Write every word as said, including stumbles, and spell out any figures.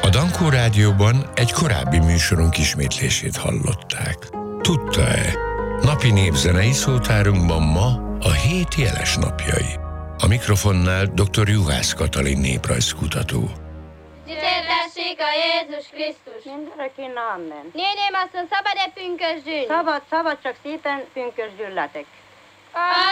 A Dankó Rádióban egy korábbi műsorunk ismétlését hallották. Tudta-e? Napi népzenei szótárunkban ma a hét jeles napjai. A mikrofonnál dr. Juhász Katalin néprajzkutató. Dicsértessék a Jézus Krisztus! Mindenki amen. Néném asszony, szabad-e pünkösdülni? Szabad, szabad, csak szépen pünkösdülletek.